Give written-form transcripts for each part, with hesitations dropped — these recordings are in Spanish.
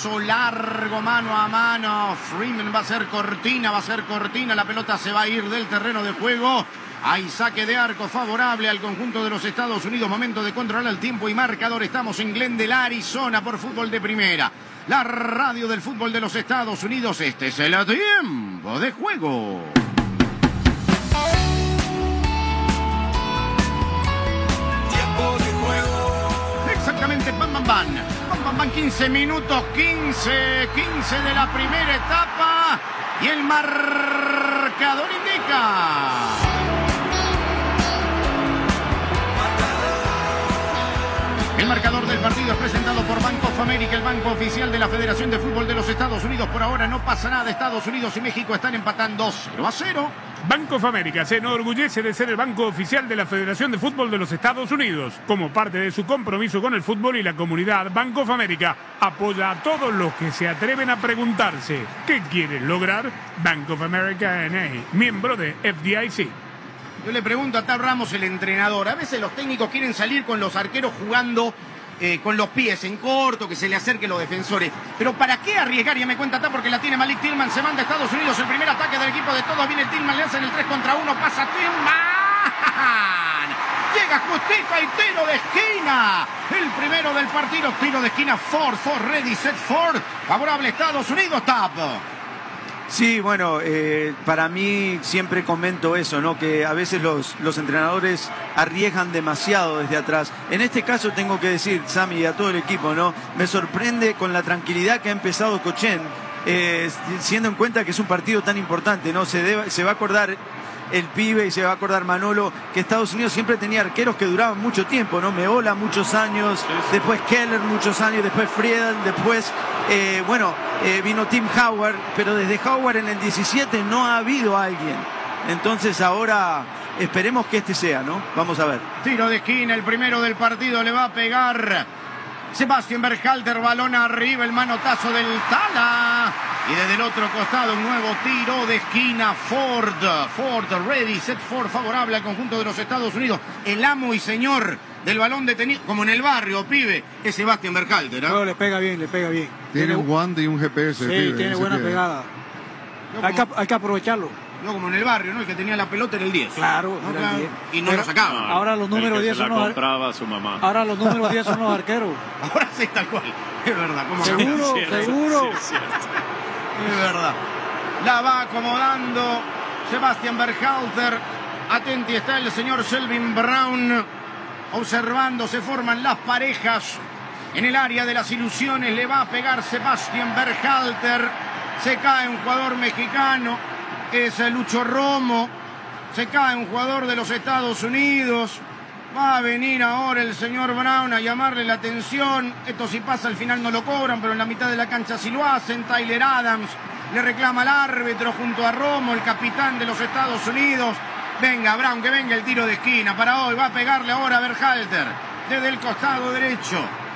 pelotazo largo, mano a mano. Freeman va a ser cortina, la pelota se va a ir del terreno de juego. Hay saque de arco favorable al conjunto de los Estados Unidos. Momento de controlar el tiempo y marcador. Estamos en Glendale, Arizona, por Fútbol de Primera. La radio del fútbol de los Estados Unidos. Este es el tiempo de juego. Tiempo de juego. Exactamente, bam, bam, bam. Bam, bam, bam, 15 minutos, 15 de la primera etapa. Y el marcador indica... El marcador del partido es presentado por Bank of America, el banco oficial de la Federación de Fútbol de los Estados Unidos. Por ahora no pasa nada. Estados Unidos y México están empatando 0-0. Bank of America se enorgullece de ser el banco oficial de la Federación de Fútbol de los Estados Unidos. Como parte de su compromiso con el fútbol y la comunidad, Bank of America apoya a todos los que se atreven a preguntarse ¿qué quieren lograr? Bank of America N.A., miembro de FDIC. Yo le pregunto a Tab Ramos, el entrenador. A veces los técnicos quieren salir con los arqueros jugando con los pies en corto, que se le acerquen los defensores. Pero ¿para qué arriesgar? Ya me cuenta Tab, porque la tiene Malik Tillman. Se manda a Estados Unidos el primer ataque del equipo de todos. Viene Tillman, le hacen el 3 contra 1. Pasa Tillman. Llega justito y tiro de esquina. El primero del partido. Tiro de esquina. Ford, ready, set, Ford. Favorable Estados Unidos, Tab. Sí, bueno, para mí siempre comento eso, ¿no? Que a veces los entrenadores arriesgan demasiado desde atrás. En este caso tengo que decir, Sammy, y a todo el equipo, ¿no? Me sorprende con la tranquilidad que ha empezado Cochen, siendo en cuenta que es un partido tan importante, ¿no? Se va a acordar el pibe y se va a acordar Manolo que Estados Unidos siempre tenía arqueros que duraban mucho tiempo, ¿no? Meola muchos años, después Keller muchos años, después Friedel, después vino Tim Howard, pero desde Howard en el 17 no ha habido alguien. Entonces ahora esperemos que este sea, ¿no? Vamos a ver. Tiro de esquina, el primero del partido, le va a pegar Sebastián Berhalter, balón arriba, el manotazo del Tala. Y desde el otro costado un nuevo tiro de esquina. Ford, ready, set, Ford, favorable al conjunto de los Estados Unidos. El amo y señor del balón detenido, como en el barrio, pibe, es Sebastián Berhalter, ¿eh? No, le pega bien. Tiene un guante y un GPS. Sí, pibe, tiene buena pegada. Hay que aprovecharlo. No como en el barrio, ¿no? El que tenía la pelota era el 10. Claro, ¿no? era el 10. Y no lo sacaba. Ahora los números 10 son los compraba su mamá. Ahora los números 10 son los arqueros. Ahora sí, tal cual. Es verdad. ¿Cómo Seguro. Sí, es verdad. La va acomodando Sebastián Berhalter. Atenti está el señor Selvin Brown. Observando, se forman las parejas. En el área de las ilusiones le va a pegar Sebastián Berhalter. Se cae un jugador mexicano. Es Lucho Romo. Se cae un jugador de los Estados Unidos. Va a venir ahora el señor Brown a llamarle la atención. Esto si pasa al final no lo cobran, pero en la mitad de la cancha sí lo hacen. Tyler Adams le reclama al árbitro junto a Romo, el capitán de los Estados Unidos. Venga, Brown, que venga el tiro de esquina para hoy. Va a pegarle ahora a Berhalter desde el costado derecho.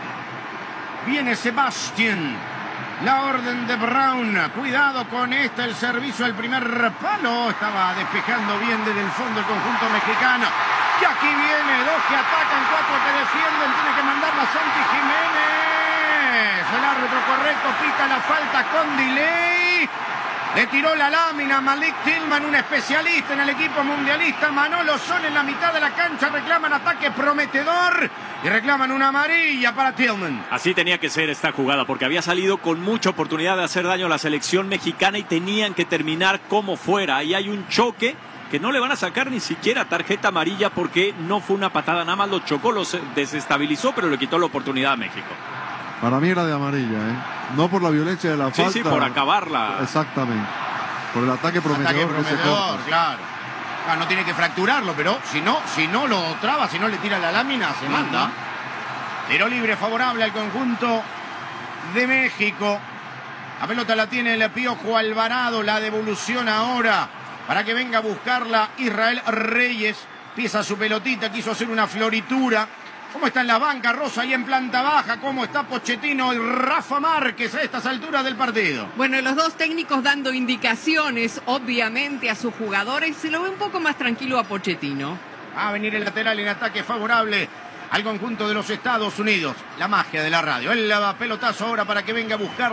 Viene Sebastián. La orden de Brown. Cuidado con el servicio al primer palo. Estaba despejando bien desde el fondo el conjunto mexicano. Y aquí viene, dos que atacan, cuatro que defienden. Tiene que mandarla Santi Jiménez. El árbitro correcto pita la falta con delay. Le tiró la lámina Malik Tillman, un especialista en el equipo mundialista. Manolo Sol en la mitad de la cancha. Reclaman ataque prometedor y reclaman una amarilla para Tillman. Así tenía que ser esta jugada, porque había salido con mucha oportunidad de hacer daño a la selección mexicana y tenían que terminar como fuera. Ahí hay un choque que no le van a sacar ni siquiera tarjeta amarilla porque no fue una patada, nada más lo chocó, los desestabilizó, pero le quitó la oportunidad a México. Para mí era de amarilla, ¿eh? No por la violencia de la falta. Sí, por acabarla. Exactamente. Por el ataque prometedor. Claro. No tiene que fracturarlo, pero si no lo traba, si no le tira la lámina, se manda. Tiro libre favorable al conjunto de México. La pelota la tiene el Piojo Alvarado. La devolución ahora para que venga a buscarla Israel Reyes. Pisa su pelotita, quiso hacer una floritura. ¿Cómo está en la banca, Rosa, ahí en planta baja? ¿Cómo está Pochettino y Rafa Márquez a estas alturas del partido? Bueno, los dos técnicos dando indicaciones, obviamente, a sus jugadores. Se lo ve un poco más tranquilo a Pochettino. Va a venir el lateral en ataque favorable al conjunto de los Estados Unidos. La magia de la radio. El pelotazo ahora para que venga a buscar